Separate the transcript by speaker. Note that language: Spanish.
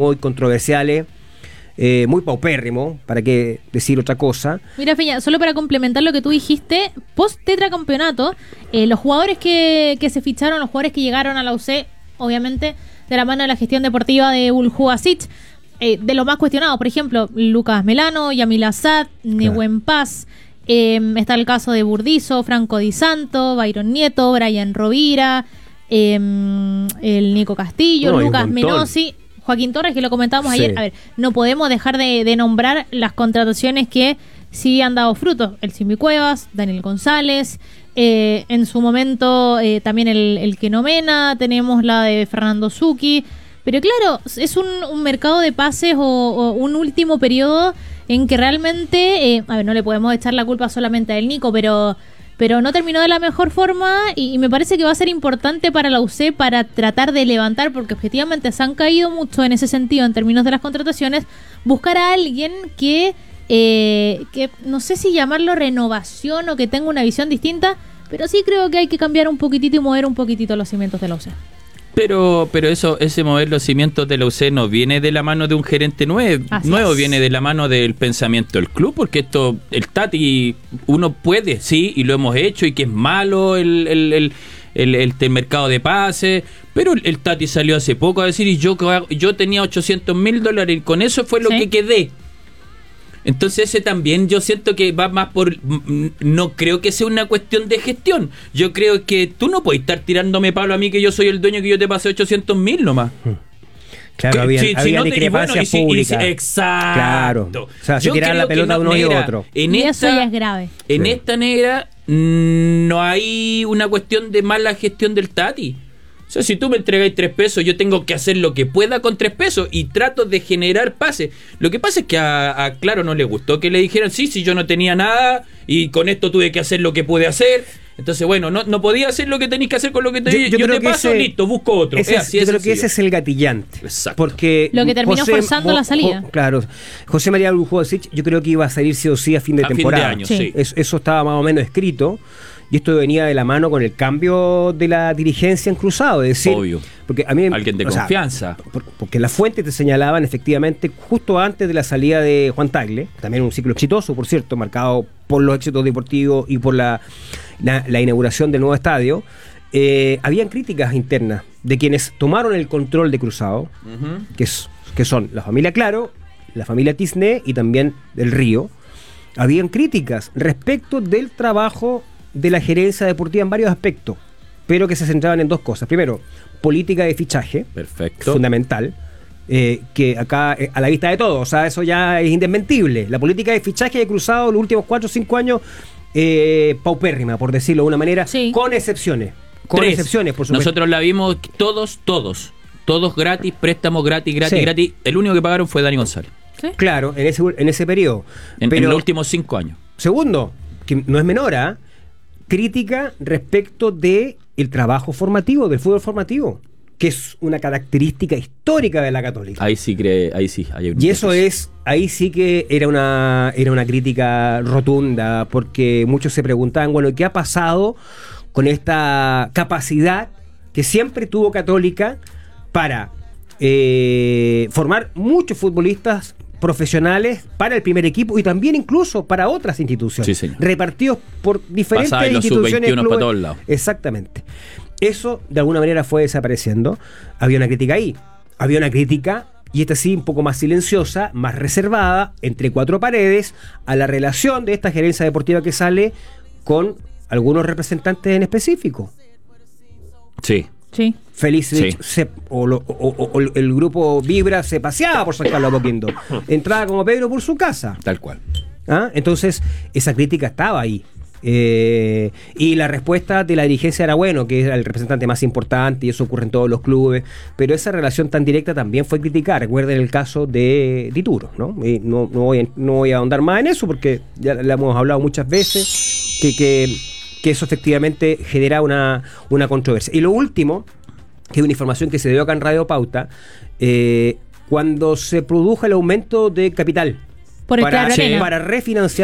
Speaker 1: muy controversiales, muy paupérrimo, para qué decir otra cosa.
Speaker 2: Mira, Feña, solo para complementar lo que tú dijiste, post tetracampeonato, los jugadores que se ficharon, los jugadores que llegaron a la UC, obviamente de la mano de la gestión deportiva de Uljubasic, de los más cuestionados, por ejemplo, Lucas Melano, Yamil Asad, Nehuen Paz, está el caso de Burdizo, Franco Di Santo, Byron Nieto, Brian Rovira, el Nico Castillo, Lucas Menossi, Joaquín Torres, que lo comentábamos ayer. A ver, no podemos dejar de nombrar las contrataciones que sí han dado frutos. El Simbi Cuevas, Daniel González, en su momento también el Kenomena, tenemos la de Fernando Zucchi. Pero claro, es un mercado de pases o un último periodo en que realmente, a ver, no le podemos echar la culpa solamente al Nico, pero no terminó de la mejor forma y me parece que va a ser importante para la UC para tratar de levantar, porque objetivamente se han caído mucho en ese sentido en términos de las contrataciones, buscar a alguien que no sé si llamarlo renovación o que tenga una visión distinta, pero sí creo que hay que cambiar un poquitito y mover un poquitito los cimientos de la UC.
Speaker 3: Pero ese mover los cimientos de la UC no viene de la mano de un gerente nuevo, viene de la mano del pensamiento del club, porque el Tati, uno puede, sí, y lo hemos hecho, y que es malo el mercado de pases, pero el Tati salió hace poco a decir, y yo tenía $800,000, y con eso fue lo que quedé. Entonces ese también yo siento que va más por... No creo que sea una cuestión de gestión. Yo creo que tú no puedes estar tirándome palo a mí que yo soy el dueño, que yo te pasé 800,000 nomás.
Speaker 1: Claro, había discrepancias públicas.
Speaker 3: Exacto.
Speaker 1: Claro. O sea, se tiraron la pelota de uno y otro.
Speaker 2: Y eso ya es grave.
Speaker 3: En esta negra no hay una cuestión de mala gestión del Tati. O sea, si tú me entregáis 3 pesos, yo tengo que hacer lo que pueda con 3 pesos y trato de generar pases. Lo que pasa es que a Claro no le gustó que le dijeran, sí, yo no tenía nada y con esto tuve que hacer lo que pude hacer. Entonces, bueno, no podía hacer lo que tenéis que hacer con lo que te yo te paso, listo, busco otro.
Speaker 1: Yo creo que ese es el gatillante.
Speaker 3: Exacto.
Speaker 1: Porque
Speaker 2: lo que terminó forzando la salida.
Speaker 1: Claro. José María Uljubasic, yo creo que iba a salir sí o sí a fin de temporada.
Speaker 3: Fin de año, sí.
Speaker 1: Eso estaba más o menos escrito. Y esto venía de la mano con el cambio de la dirigencia en Cruzado, es decir,
Speaker 3: obvio.
Speaker 1: Porque a mí,
Speaker 3: alguien de confianza.
Speaker 1: Porque las fuentes te señalaban efectivamente justo antes de la salida de Juan Tagle, también un ciclo exitoso, por cierto, marcado por los éxitos deportivos y por la inauguración del nuevo estadio. Habían críticas internas de quienes tomaron el control de Cruzado, que son la familia Claro, la familia Tisné y también del Río. Habían críticas respecto del trabajo de la gerencia deportiva en varios aspectos, pero que se centraban en 2 cosas. Primero, política de fichaje,
Speaker 3: perfecto,
Speaker 1: fundamental, que acá a la vista de todos, o sea, eso ya es indesmentible. La política de fichaje de Cruzado los últimos 4 o 5 años, paupérrima, por decirlo de una manera, con excepciones. Con excepciones, por supuesto.
Speaker 3: Nosotros la vimos todos gratis, préstamos gratis. El único que pagaron fue Dani González.
Speaker 2: ¿Sí?
Speaker 1: Claro, en ese periodo.
Speaker 3: En los últimos 5 años.
Speaker 1: Segundo, que no es menor, crítica respecto de el trabajo formativo, del fútbol formativo, que es una característica histórica de la Católica.
Speaker 3: Ahí sí hay un...
Speaker 1: Y eso ahí sí que era una crítica rotunda, porque muchos se preguntaban, bueno, ¿qué ha pasado con esta capacidad que siempre tuvo Católica para formar muchos futbolistas profesionales para el primer equipo y también incluso para otras instituciones, repartidos por diferentes instituciones,
Speaker 3: clubes, para todos lados.
Speaker 1: Exactamente. Eso de alguna manera fue desapareciendo. Había una crítica ahí, había una crítica, y esta sí un poco más silenciosa, más reservada, entre 4 paredes, a la relación de esta gerencia deportiva que sale con algunos representantes en específico.
Speaker 2: Sí.
Speaker 1: Felicevich o el grupo Vibra se paseaba por San Carlos de Apoquindo, entraba como Pedro por su casa,
Speaker 3: tal cual.
Speaker 1: Entonces esa crítica estaba ahí, y la respuesta de la dirigencia era bueno, que era el representante más importante y eso ocurre en todos los clubes, pero esa relación tan directa también fue criticada. Recuerden el caso de Dituro, ¿no? No voy a ahondar más en eso porque ya le hemos hablado muchas veces que eso efectivamente genera una controversia. Y lo último, que es una información que se dio acá en Radio Pauta, cuando se produjo el aumento de capital
Speaker 2: para refinanciar